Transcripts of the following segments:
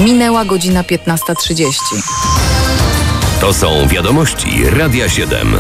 Minęła godzina 15:30. To są wiadomości Radia 7.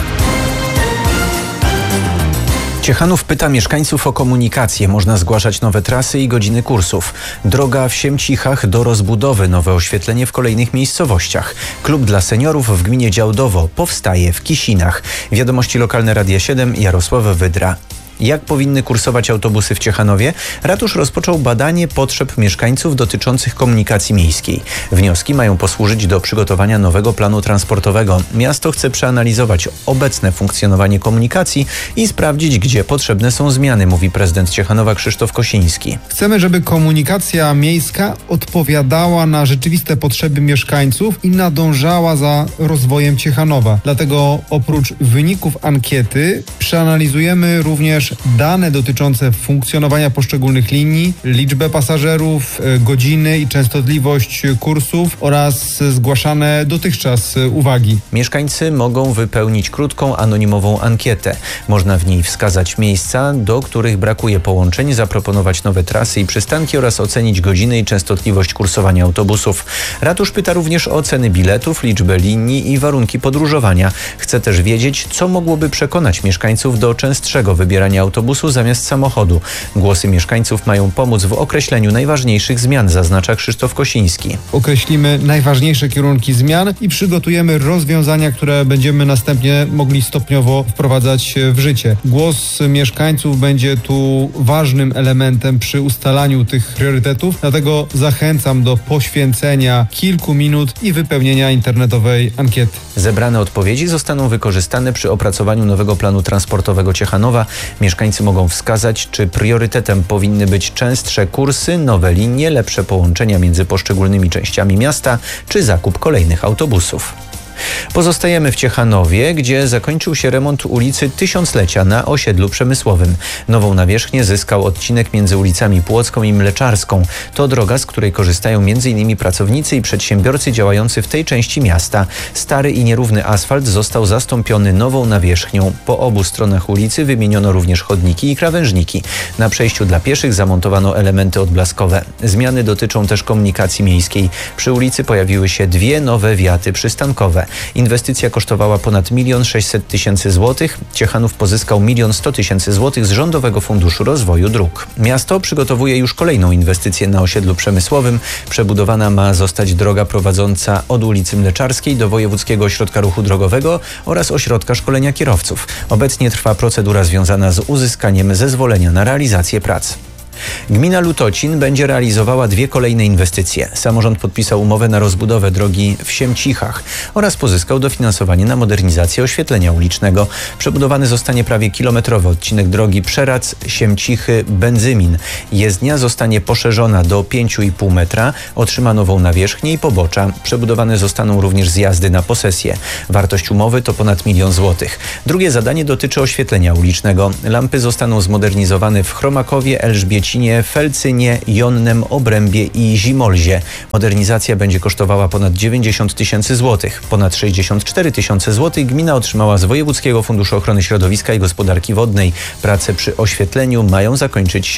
Ciechanów pyta mieszkańców o komunikację. Można zgłaszać nowe trasy i godziny kursów. Droga w Siemcichach do rozbudowy. Nowe oświetlenie w kolejnych miejscowościach. Klub dla seniorów w gminie Działdowo powstaje w Kisinach. Wiadomości lokalne Radia 7, Jarosław Wydra. Jak powinny kursować autobusy w Ciechanowie? Ratusz rozpoczął badanie potrzeb mieszkańców dotyczących komunikacji miejskiej. Wnioski mają posłużyć do przygotowania nowego planu transportowego. Miasto chce przeanalizować obecne funkcjonowanie komunikacji i sprawdzić, gdzie potrzebne są zmiany, mówi prezydent Ciechanowa Krzysztof Kosiński. Chcemy, żeby komunikacja miejska odpowiadała na rzeczywiste potrzeby mieszkańców i nadążała za rozwojem Ciechanowa. Dlatego oprócz wyników ankiety przeanalizujemy również dane dotyczące funkcjonowania poszczególnych linii, liczbę pasażerów, godziny i częstotliwość kursów oraz zgłaszane dotychczas uwagi. Mieszkańcy mogą wypełnić krótką, anonimową ankietę. Można w niej wskazać miejsca, do których brakuje połączeń, zaproponować nowe trasy i przystanki oraz ocenić godziny i częstotliwość kursowania autobusów. Ratusz pyta również o ceny biletów, liczbę linii i warunki podróżowania. Chce też wiedzieć, co mogłoby przekonać mieszkańców do częstszego wybierania autobusu zamiast samochodu. Głosy mieszkańców mają pomóc w określeniu najważniejszych zmian, zaznacza Krzysztof Kosiński. Określimy najważniejsze kierunki zmian i przygotujemy rozwiązania, które będziemy następnie mogli stopniowo wprowadzać w życie. Głos mieszkańców będzie tu ważnym elementem przy ustalaniu tych priorytetów, dlatego zachęcam do poświęcenia kilku minut i wypełnienia internetowej ankiety. Zebrane odpowiedzi zostaną wykorzystane przy opracowaniu nowego planu transportowego Ciechanowa. Mieszkańcy mogą wskazać, czy priorytetem powinny być częstsze kursy, nowe linie, lepsze połączenia między poszczególnymi częściami miasta, czy zakup kolejnych autobusów. Pozostajemy w Ciechanowie, gdzie zakończył się remont ulicy Tysiąclecia na osiedlu przemysłowym. Nową nawierzchnię zyskał odcinek między ulicami Płocką i Mleczarską. To droga, z której korzystają m.in. pracownicy i przedsiębiorcy działający w tej części miasta. Stary i nierówny asfalt został zastąpiony nową nawierzchnią. Po obu stronach ulicy wymieniono również chodniki i krawężniki. Na przejściu dla pieszych zamontowano elementy odblaskowe. Zmiany dotyczą też komunikacji miejskiej. Przy ulicy pojawiły się dwie nowe wiaty przystankowe. Inwestycja kosztowała ponad 1 600 000 złotych. Ciechanów pozyskał 1 100 000 złotych z Rządowego Funduszu Rozwoju Dróg. Miasto przygotowuje już kolejną inwestycję na osiedlu przemysłowym. Przebudowana ma zostać droga prowadząca od ulicy Mleczarskiej do Wojewódzkiego Ośrodka Ruchu Drogowego oraz Ośrodka Szkolenia Kierowców. Obecnie trwa procedura związana z uzyskaniem zezwolenia na realizację prac. Gmina Lutocin będzie realizowała dwie kolejne inwestycje. Samorząd podpisał umowę na rozbudowę drogi w Siemcichach oraz pozyskał dofinansowanie na modernizację oświetlenia ulicznego. Przebudowany zostanie prawie kilometrowy odcinek drogi Przeradz-Siemcichy-Benzymin. Jezdnia zostanie poszerzona do 5,5 metra, otrzyma nową nawierzchnię i pobocza. Przebudowane zostaną również zjazdy na posesję. Wartość umowy to ponad 1 000 000 złotych. Drugie zadanie dotyczy oświetlenia ulicznego. Lampy zostaną zmodernizowane w Chromakowie, Elżbiecinie, Felcynie, Jonnem, Obrębie i Zimolzie. Modernizacja będzie kosztowała ponad 90 000 złotych. Ponad 64 000 złotych gmina otrzymała z Wojewódzkiego Funduszu Ochrony Środowiska i Gospodarki Wodnej. Prace przy oświetleniu mają zakończyć się